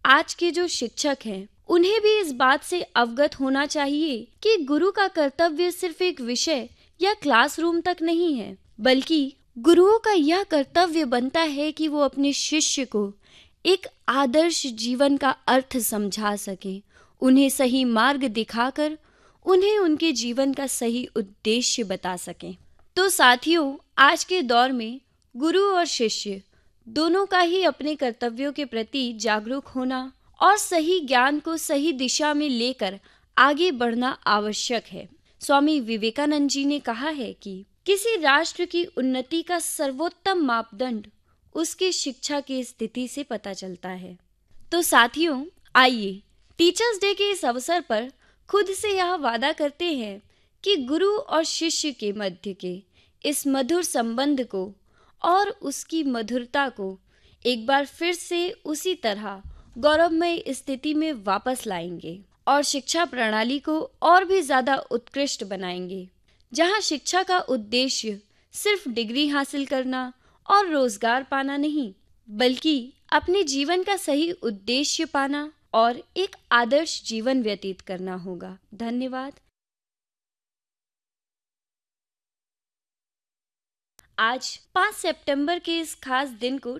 आज के जो शिक्षक हैं उन्हें भी इस बात से अवगत होना चाहिए कि गुरु का कर्तव्य सिर्फ एक विषय या क्लासरूम तक नहीं है, बल्कि गुरुओं का यह कर्तव्य बनता है कि वो अपने शिष्य को एक आदर्श जीवन का अर्थ समझा सके, उन्हें सही मार्ग दिखाकर उन्हें उनके जीवन का सही उद्देश्य बता सकें। तो साथियों, आज के दौर में गुरु और शिष्य दोनों का ही अपने कर्तव्यों के प्रति जागरूक होना और सही ज्ञान को सही दिशा में लेकर आगे बढ़ना आवश्यक है। स्वामी विवेकानंद जी ने कहा है कि किसी राष्ट्र की उन्नति का सर्वोत्तम मापदंड उसकी शिक्षा की स्थिति से पता चलता है। तो साथियों, आइए टीचर्स डे के इस अवसर पर खुद से यह वादा करते हैं कि गुरु और शिष्य के मध्य के इस मधुर संबंध को और उसकी मधुरता को एक बार फिर से उसी तरह गौरवमय स्थिति में वापस लाएंगे और शिक्षा प्रणाली को और भी ज्यादा उत्कृष्ट बनाएंगे, जहां शिक्षा का उद्देश्य सिर्फ डिग्री हासिल करना और रोजगार पाना नहीं, बल्कि अपने जीवन का सही उद्देश्य पाना और एक आदर्श जीवन व्यतीत करना होगा। धन्यवाद। आज 5 सितंबर के इस खास दिन को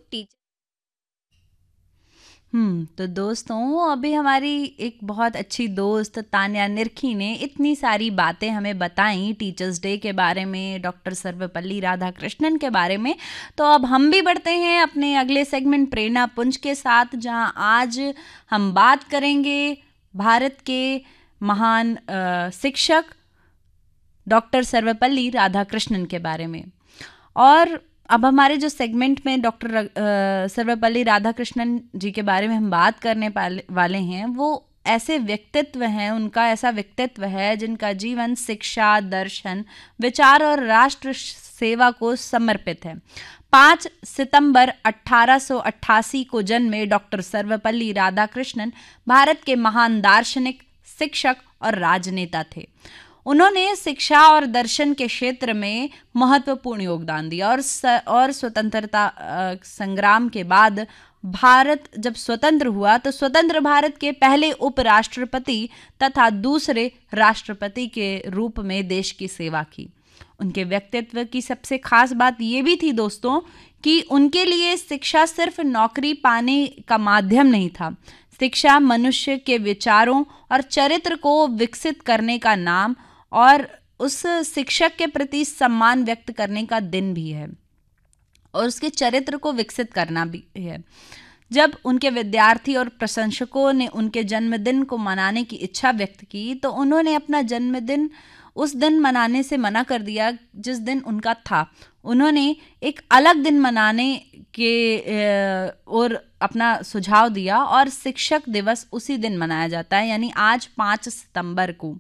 तो दोस्तों, अभी हमारी एक बहुत अच्छी दोस्त तान्या निरखी ने इतनी सारी बातें हमें बताई टीचर्स डे के बारे में, डॉक्टर सर्वपल्ली राधाकृष्णन के बारे में। तो अब हम भी बढ़ते हैं अपने अगले सेगमेंट प्रेरणा पुंज के साथ, जहां आज हम बात करेंगे भारत के महान शिक्षक डॉक्टर सर्वपल्ली राधाकृष्णन के बारे में। और अब हमारे जो सेगमेंट में डॉक्टर सर्वपल्ली राधाकृष्णन जी के बारे में हम बात करने वाले हैं, वो ऐसे व्यक्तित्व हैं, उनका ऐसा व्यक्तित्व है जिनका जीवन शिक्षा, दर्शन, विचार और राष्ट्र सेवा को समर्पित है। 5 सितंबर 1888 को जन्मे डॉक्टर सर्वपल्ली राधाकृष्णन भारत के महान दार्शनिक, शिक्षक और राजनेता थे। उन्होंने शिक्षा और दर्शन के क्षेत्र में महत्वपूर्ण योगदान दिया और स्वतंत्रता संग्राम के बाद भारत जब स्वतंत्र हुआ तो स्वतंत्र भारत के पहले उपराष्ट्रपति तथा दूसरे राष्ट्रपति के रूप में देश की सेवा की। उनके व्यक्तित्व की सबसे खास बात ये भी थी दोस्तों कि उनके लिए शिक्षा सिर्फ नौकरी पाने का माध्यम नहीं था। शिक्षा मनुष्य के विचारों और चरित्र को विकसित करने का नाम और उस शिक्षक के प्रति सम्मान व्यक्त करने का दिन भी है और उसके चरित्र को विकसित करना भी है। जब उनके विद्यार्थी और प्रशंसकों ने उनके जन्मदिन को मनाने की इच्छा व्यक्त की तो उन्होंने अपना जन्मदिन उस दिन मनाने से मना कर दिया जिस दिन उनका था। उन्होंने एक अलग दिन मनाने के और अपना सुझाव दिया और शिक्षक दिवस उसी दिन मनाया जाता है, यानी आज 5 सितंबर को।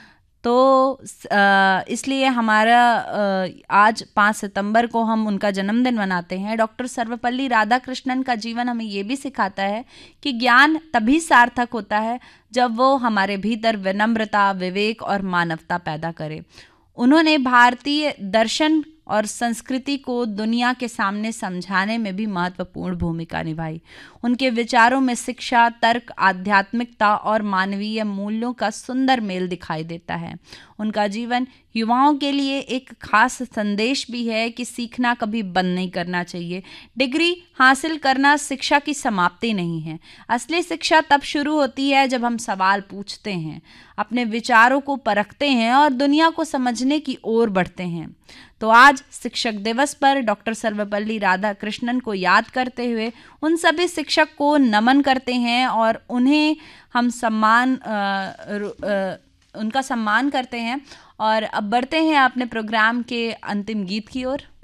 तो इसलिए हमारा आज 5 सितंबर को हम उनका जन्मदिन मनाते हैं। डॉक्टर सर्वपल्ली राधाकृष्णन का जीवन हमें ये भी सिखाता है कि ज्ञान तभी सार्थक होता है जब वो हमारे भीतर विनम्रता, विवेक और मानवता पैदा करे। उन्होंने भारतीय दर्शन और संस्कृति को दुनिया के सामने समझाने में भी महत्वपूर्ण भूमिका निभाई। उनके विचारों में शिक्षा, तर्क, आध्यात्मिकता और मानवीय मूल्यों का सुंदर मेल दिखाई देता है। उनका जीवन युवाओं के लिए एक खास संदेश भी है कि सीखना कभी बंद नहीं करना चाहिए। डिग्री हासिल करना शिक्षा की समाप्ति नहीं है। असली शिक्षा तब शुरू होती है जब हम सवाल पूछते हैं, अपने विचारों को परखते हैं और दुनिया को समझने की ओर बढ़ते हैं। तो आज शिक्षक दिवस पर डॉक्टर सर्वपल्ली राधाकृष्णन को याद करते हुए उन सभी शिक्षक को नमन करते हैं और उन्हें हम उनका सम्मान करते हैं। और अब बढ़ते हैं अपने प्रोग्राम के अंतिम गीत की ओर।